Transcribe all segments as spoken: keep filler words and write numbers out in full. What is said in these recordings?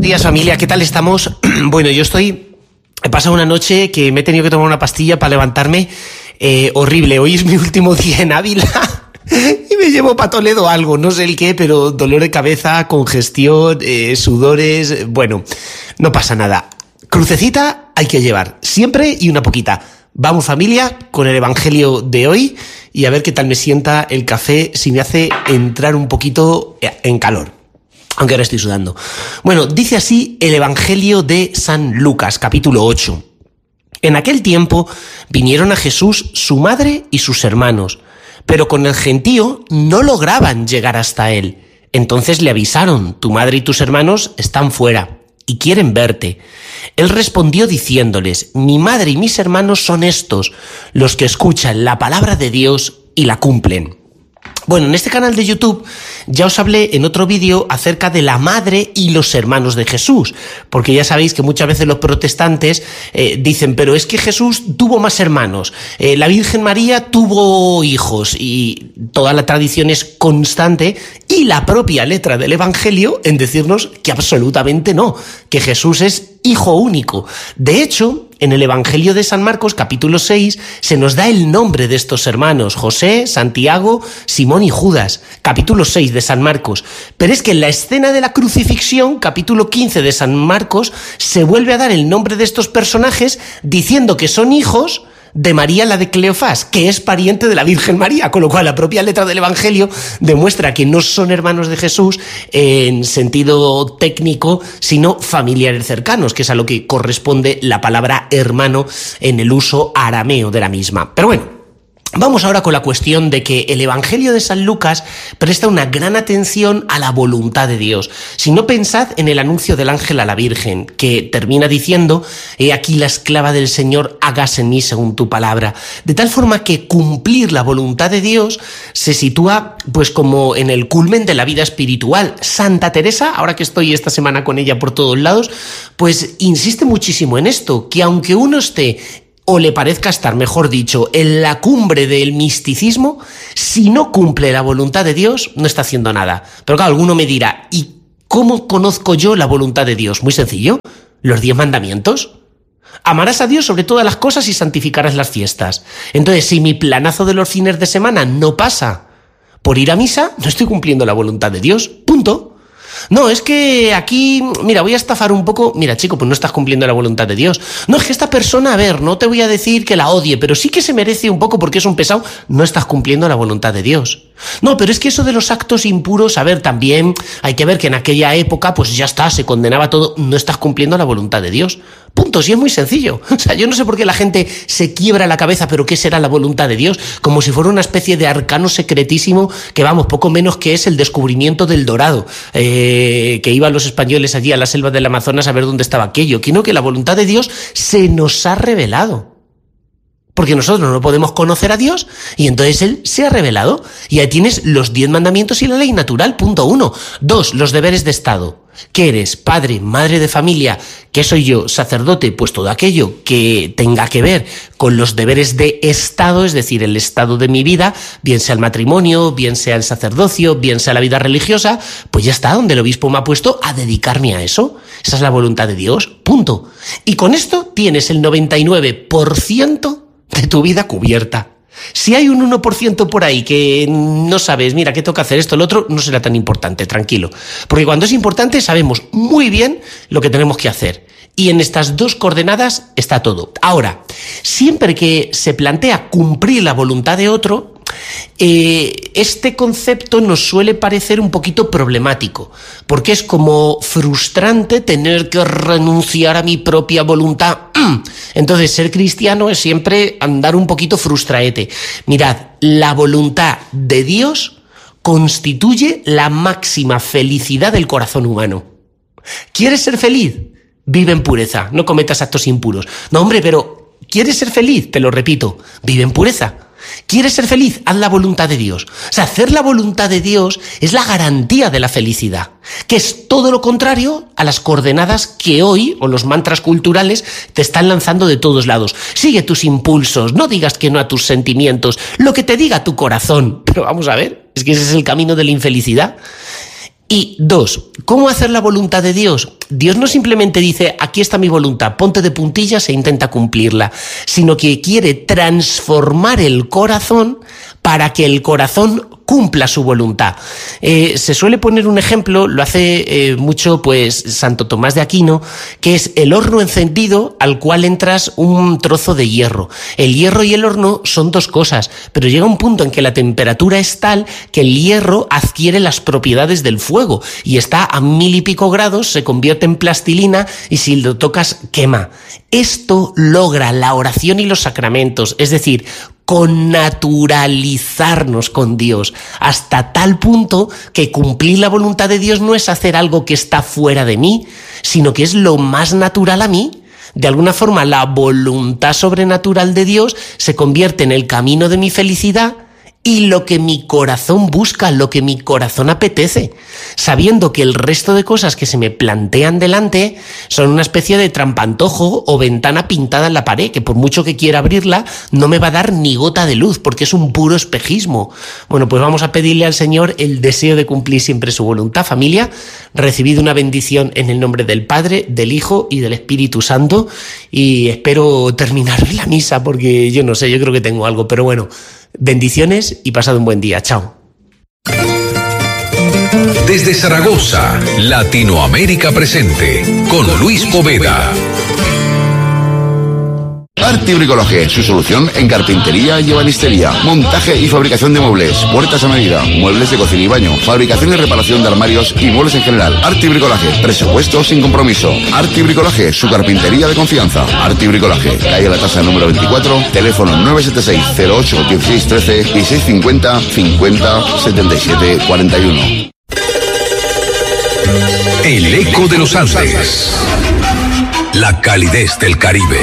días, familia, ¿qué tal estamos? Bueno, yo estoy... He pasado una noche que me he tenido que tomar una pastilla para levantarme. Eh, horrible, hoy es mi último día en Ávila y me llevo para Toledo algo, no sé el qué, pero dolor de cabeza, congestión, eh, sudores... Bueno, no pasa nada. Crucecita hay que llevar, siempre y una poquita. Vamos, familia, con el evangelio de hoy y a ver qué tal me sienta el café, si me hace entrar un poquito en calor. Aunque ahora estoy sudando. Bueno, dice así el evangelio de San Lucas, capítulo ocho. En aquel tiempo vinieron a Jesús su madre y sus hermanos, pero con el gentío no lograban llegar hasta él. Entonces le avisaron: tu madre y tus hermanos están fuera y quieren verte. Él respondió diciéndoles: mi madre y mis hermanos son estos, los que escuchan la palabra de Dios y la cumplen. Bueno, en este canal de YouTube ya os hablé en otro vídeo acerca de la madre y los hermanos de Jesús, porque ya sabéis que muchas veces los protestantes eh, dicen, pero es que Jesús tuvo más hermanos, eh, la Virgen María tuvo hijos, y toda la tradición es constante y la propia letra del Evangelio en decirnos que absolutamente no, que Jesús es hijo único. De hecho, en el Evangelio de San Marcos, capítulo seis, se nos da el nombre de estos hermanos: José, Santiago, Simón y Judas. Capítulo seis de San Marcos. Pero es que en la escena de la crucifixión, capítulo quince de San Marcos, se vuelve a dar el nombre de estos personajes diciendo que son hijos de María, la de Cleofás, que es pariente de la Virgen María, con lo cual la propia letra del Evangelio demuestra que no son hermanos de Jesús en sentido técnico, sino familiares cercanos, que es a lo que corresponde la palabra hermano en el uso arameo de la misma. Pero bueno, vamos ahora con la cuestión de que el Evangelio de San Lucas presta una gran atención a la voluntad de Dios. Si no, pensad en el anuncio del ángel a la Virgen, que termina diciendo: he aquí la esclava del Señor, hágase en mí según tu palabra. De tal forma que cumplir la voluntad de Dios se sitúa pues como en el culmen de la vida espiritual. Santa Teresa, ahora que estoy esta semana con ella por todos lados, pues insiste muchísimo en esto, que aunque uno esté, o le parezca estar, mejor dicho, en la cumbre del misticismo, si no cumple la voluntad de Dios, no está haciendo nada. Pero claro, alguno me dirá: ¿y cómo conozco yo la voluntad de Dios? Muy sencillo, los diez mandamientos. Amarás a Dios sobre todas las cosas y santificarás las fiestas. Entonces, si mi planazo de los fines de semana no pasa por ir a misa, no estoy cumpliendo la voluntad de Dios. Punto. No, es que aquí, mira, voy a estafar un poco. Mira, chico, pues no estás cumpliendo la voluntad de Dios. No, es que esta persona, a ver, no te voy a decir que la odie, pero sí que se merece un poco porque es un pesado. No estás cumpliendo la voluntad de Dios. No, pero es que eso de los actos impuros, a ver, también hay que ver que en aquella época, pues ya está, se condenaba todo. No estás cumpliendo la voluntad de Dios. Punto, sí, es muy sencillo. O sea, yo no sé por qué la gente se quiebra la cabeza, pero ¿qué será la voluntad de Dios? Como si fuera una especie de arcano secretísimo que, vamos, poco menos que es el descubrimiento del dorado, eh, que iban los españoles allí a la selva del Amazonas a ver dónde estaba aquello. Sino que la voluntad de Dios se nos ha revelado. Porque nosotros no podemos conocer a Dios y entonces Él se ha revelado. Y ahí tienes los diez mandamientos y la ley natural, punto uno. Dos, los deberes de Estado. ¿Qué eres? Padre, madre de familia. ¿Qué soy yo? Sacerdote. Pues todo aquello que tenga que ver con los deberes de Estado, es decir, el estado de mi vida, bien sea el matrimonio, bien sea el sacerdocio, bien sea la vida religiosa, pues ya está, donde el obispo me ha puesto a dedicarme a eso. Esa es la voluntad de Dios, punto. Y con esto tienes el noventa y nueve por ciento de tu vida cubierta. Si hay un uno por ciento por ahí que no sabes, mira, ¿qué toca hacer? Esto, lo otro, no será tan importante, tranquilo. Porque cuando es importante sabemos muy bien lo que tenemos que hacer. Y en estas dos coordenadas está todo. Ahora, siempre que se plantea cumplir la voluntad de otro, eh, este concepto nos suele parecer un poquito problemático, porque es como frustrante tener que renunciar a mi propia voluntad. Entonces, ser cristiano es siempre andar un poquito frustraete. Mirad, la voluntad de Dios constituye la máxima felicidad del corazón humano. ¿Quieres ser feliz? Vive en pureza, no cometas actos impuros. No, hombre, pero ¿quieres ser feliz? Te lo repito, vive en pureza. ¿Quieres ser feliz? Haz la voluntad de Dios. O sea, hacer la voluntad de Dios es la garantía de la felicidad, que es todo lo contrario a las coordenadas que hoy, o los mantras culturales, te están lanzando de todos lados. Sigue tus impulsos, no digas que no a tus sentimientos, lo que te diga tu corazón. Pero vamos a ver, es que ese es el camino de la infelicidad. Y dos, ¿cómo hacer la voluntad de Dios? Dios no simplemente dice, aquí está mi voluntad, ponte de puntillas e intenta cumplirla, sino que quiere transformar el corazón para que el corazón cumpla su voluntad. Eh, se suele poner un ejemplo, lo hace eh, mucho pues Santo Tomás de Aquino, que es el horno encendido al cual entras un trozo de hierro. El hierro y el horno son dos cosas, pero llega un punto en que la temperatura es tal que el hierro adquiere las propiedades del fuego y está a mil y pico grados, se convierte en plastilina y si lo tocas quema. Esto logra la oración y los sacramentos, es decir, connaturalizarnos con Dios, hasta tal punto que cumplir la voluntad de Dios no es hacer algo que está fuera de mí, sino que es lo más natural a mí. De alguna forma, la voluntad sobrenatural de Dios se convierte en el camino de mi felicidad y lo que mi corazón busca, lo que mi corazón apetece, sabiendo que el resto de cosas que se me plantean delante son una especie de trampantojo o ventana pintada en la pared, que por mucho que quiera abrirla, no me va a dar ni gota de luz, porque es un puro espejismo. Bueno, pues vamos a pedirle al Señor el deseo de cumplir siempre su voluntad. Familia, recibid una bendición en el nombre del Padre, del Hijo y del Espíritu Santo, y espero terminar la misa, porque yo no sé, yo creo que tengo algo, pero bueno, bendiciones y pasad un buen día. Chao. Desde Zaragoza, Latinoamérica Presente, con Luis Poveda. Arti Bricolaje, su solución en carpintería y ebanistería, montaje y fabricación de muebles, puertas a medida, muebles de cocina y baño, fabricación y reparación de armarios y muebles en general. Arti Bricolaje, presupuesto sin compromiso. Arti Bricolaje, su carpintería de confianza. Arti Bricolaje, calle La Tasa número veinticuatro, teléfono nueve siete seis, cero ocho, dieciséis trece y seis cincuenta, cincuenta, setenta y siete, cuarenta y uno. El eco de los Andes. La calidez del Caribe.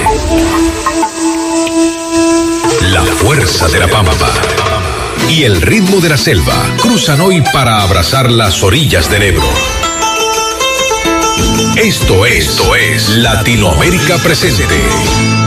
La fuerza de la Pampa y el ritmo de la selva cruzan hoy para abrazar las orillas del Ebro. Esto es, Esto es Latinoamérica Presente.